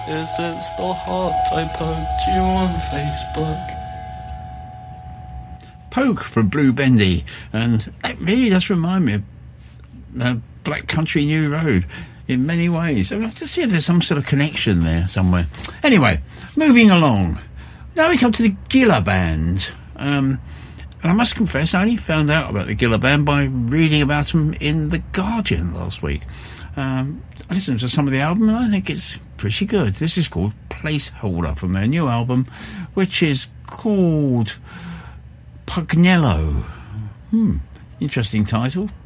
is it still hot? I poked you on Facebook. Poke from Blue Bendy, and that really does remind me of Black Country New Road in many ways. I'll have to see if there's some sort of connection there somewhere. Anyway, moving along. Now we come to the Gilla Band. And I must confess, I only found out about the Gilla Band by reading about them in The Guardian last week. I listened to some of the album and I think it's pretty good. This is called Placeholder from their new album, which is called Pugnello. Interesting title.